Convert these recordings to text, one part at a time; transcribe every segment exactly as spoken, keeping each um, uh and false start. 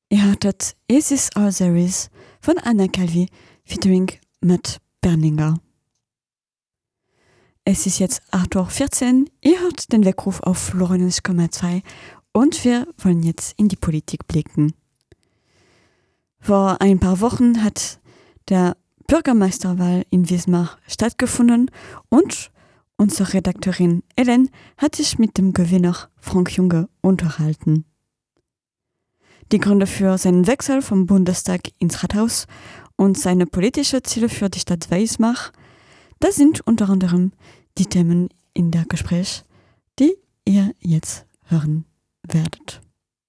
Ihr hörtet Is This All There Is von Anna Calvi featuring Matt Berninger. Es ist jetzt acht Uhr vierzehn, ihr hört den Weckruf auf Florianus Komma zwei und wir wollen jetzt in die Politik blicken. Vor ein paar Wochen hat der Bürgermeisterwahl in Wismar stattgefunden und unsere Redakteurin Ellen hat sich mit dem Gewinner Frank Junge unterhalten. Die Gründe für seinen Wechsel vom Bundestag ins Rathaus und seine politischen Ziele für die Stadt Wismar, das sind unter anderem die Themen in der Gespräch, die ihr jetzt hören werdet.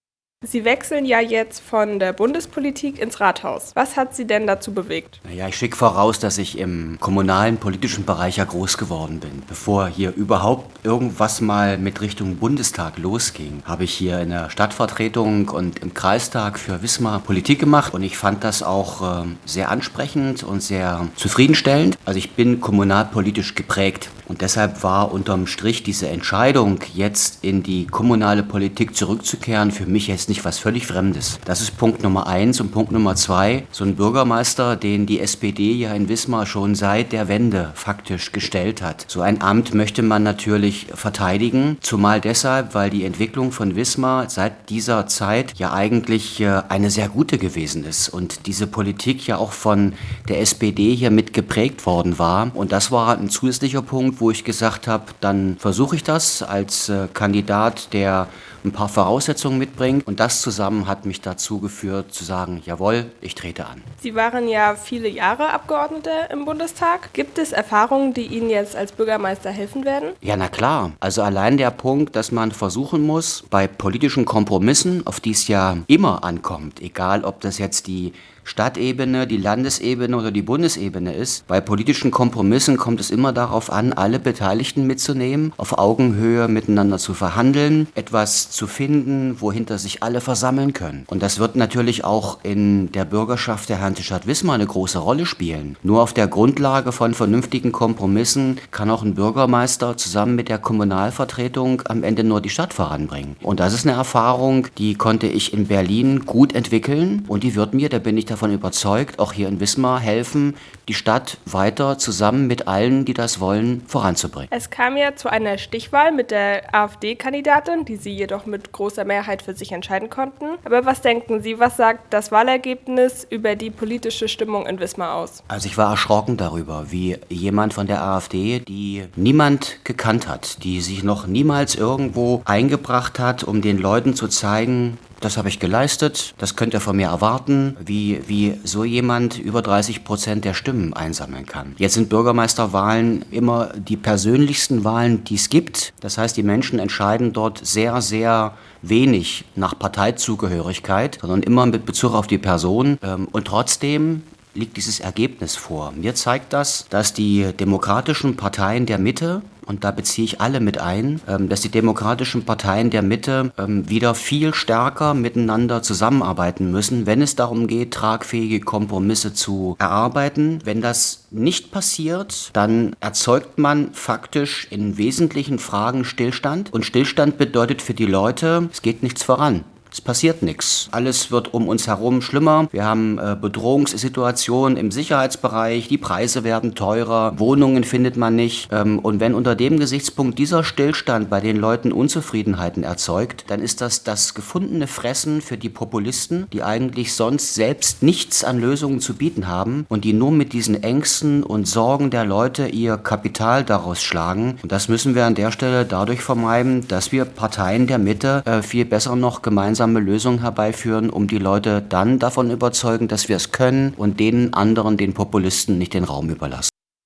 Sie wechseln ja jetzt von der Bundespolitik ins Rathaus. Was hat Sie denn dazu bewegt? Naja, ich schicke voraus, dass ich im kommunalen politischen Bereich ja groß geworden bin. Bevor hier überhaupt irgendwas mal mit Richtung Bundestag losging, habe ich hier in der Stadtvertretung und im Kreistag für Wismar Politik gemacht. Und ich fand das auch äh, sehr ansprechend und sehr zufriedenstellend. Also ich bin kommunalpolitisch geprägt. Und deshalb war unterm Strich diese Entscheidung, jetzt in die kommunale Politik zurückzukehren, für mich jetzt nicht was völlig Fremdes. Das ist Punkt Nummer eins. Und Punkt Nummer zwei, so ein Bürgermeister, den die S P D ja in Wismar schon seit der Wende faktisch gestellt hat. So ein Amt möchte man natürlich verteidigen, zumal deshalb, weil die Entwicklung von Wismar seit dieser Zeit ja eigentlich eine sehr gute gewesen ist und diese Politik ja auch von der S P D hier mit geprägt worden war. Und das war ein zusätzlicher Punkt, wo ich gesagt habe, dann versuche ich das als äh, Kandidat, der ein paar Voraussetzungen mitbringt. Und das zusammen hat mich dazu geführt, zu sagen, jawohl, ich trete an. Sie waren ja viele Jahre Abgeordnete im Bundestag. Gibt es Erfahrungen, die Ihnen jetzt als Bürgermeister helfen werden? Ja, na klar. Also allein der Punkt, dass man versuchen muss, bei politischen Kompromissen, auf die es ja immer ankommt, egal ob das jetzt die Stadtebene, die Landesebene oder die Bundesebene ist. Bei politischen Kompromissen kommt es immer darauf an, alle Beteiligten mitzunehmen, auf Augenhöhe miteinander zu verhandeln, etwas zu finden, wohinter sich alle versammeln können. Und das wird natürlich auch in der Bürgerschaft der Hansestadt Wismar eine große Rolle spielen. Nur auf der Grundlage von vernünftigen Kompromissen kann auch ein Bürgermeister zusammen mit der Kommunalvertretung am Ende nur die Stadt voranbringen. Und das ist eine Erfahrung, die konnte ich in Berlin gut entwickeln und die wird mir, da bin ich davon überzeugt, auch hier in Wismar helfen, die Stadt weiter zusammen mit allen, die das wollen, voranzubringen. Es kam ja zu einer Stichwahl mit der AfD-Kandidatin, die Sie jedoch mit großer Mehrheit für sich entscheiden konnten. Aber was denken Sie, was sagt das Wahlergebnis über die politische Stimmung in Wismar aus? Also ich war erschrocken darüber, wie jemand von der AfD, die niemand gekannt hat, die sich noch niemals irgendwo eingebracht hat, um den Leuten zu zeigen, das habe ich geleistet, das könnt ihr von mir erwarten, wie, wie so jemand über dreißig Prozent der Stimmen einsammeln kann. Jetzt sind Bürgermeisterwahlen immer die persönlichsten Wahlen, die es gibt. Das heißt, die Menschen entscheiden dort sehr, sehr wenig nach Parteizugehörigkeit, sondern immer mit Bezug auf die Person. Und trotzdem liegt dieses Ergebnis vor. Mir zeigt das, dass die demokratischen Parteien der Mitte, und da beziehe ich alle mit ein, dass die demokratischen Parteien der Mitte wieder viel stärker miteinander zusammenarbeiten müssen, wenn es darum geht, tragfähige Kompromisse zu erarbeiten. Wenn das nicht passiert, dann erzeugt man faktisch in wesentlichen Fragen Stillstand. Und Stillstand bedeutet für die Leute, es geht nichts voran. Es passiert nichts. Alles wird um uns herum schlimmer. Wir haben äh, Bedrohungssituationen im Sicherheitsbereich. Die Preise werden teurer. Wohnungen findet man nicht. Ähm, und wenn unter dem Gesichtspunkt dieser Stillstand bei den Leuten Unzufriedenheiten erzeugt, dann ist das das gefundene Fressen für die Populisten, die eigentlich sonst selbst nichts an Lösungen zu bieten haben und die nur mit diesen Ängsten und Sorgen der Leute ihr Kapital daraus schlagen. Und das müssen wir an der Stelle dadurch vermeiden, dass wir Parteien der Mitte äh, viel besser noch gemeinsam Lösungen herbeiführen, um die Leute dann davon überzeugen, dass wir es können und den anderen, den Populisten, nicht den Raum überlassen.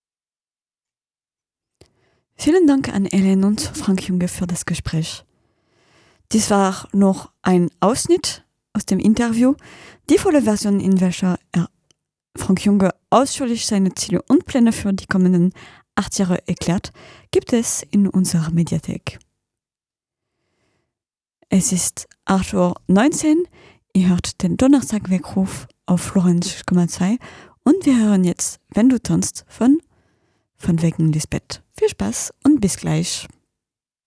Vielen Dank an Ellen und Frank Junge für das Gespräch. Dies war noch ein Ausschnitt aus dem Interview. Die volle Version, in welcher er Frank Junge ausführlich seine Ziele und Pläne für die kommenden acht Jahre erklärt, gibt es in unserer Mediathek. Es ist acht Uhr neunzehn, ihr hört den Donnerstag-Weckruf auf Florianus Komma zwei und wir hören jetzt Wenn du tanzt von von wegen Lisbeth. Viel Spaß und bis gleich.